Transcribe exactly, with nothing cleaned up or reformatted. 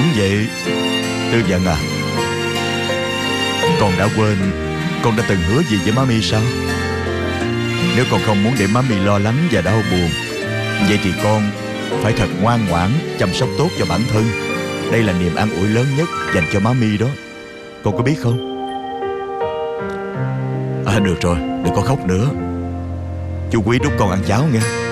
Tưởng vậy. Tư Vận à, con đã quên con đã từng hứa gì với Mami sao? Nếu con không muốn để Mami lo lắng và đau buồn, vậy thì con phải thật ngoan ngoãn chăm sóc tốt cho bản thân. Đây là niềm an ủi lớn nhất dành cho Mami đó. Con có biết không? À, được rồi, đừng có khóc nữa. Chú Quý đút con ăn cháo nghe.